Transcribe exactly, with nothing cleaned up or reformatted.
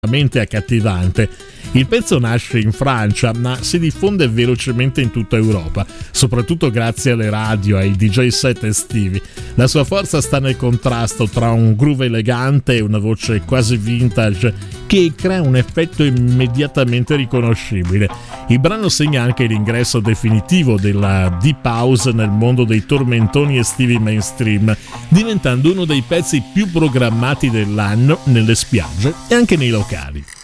accattivante. Il pezzo nasce in Francia, ma si diffonde velocemente in tutta Europa, soprattutto grazie alle radio e ai D J set estivi. La sua forza sta nel contrasto tra un groove elegante e una voce quasi vintage che crea un effetto immediatamente riconoscibile. Il brano segna anche l'ingresso definitivo della deep house nel mondo dei tormentoni estivi mainstream, diventando uno dei pezzi più programmati dell'anno nelle spiagge e anche nei locali.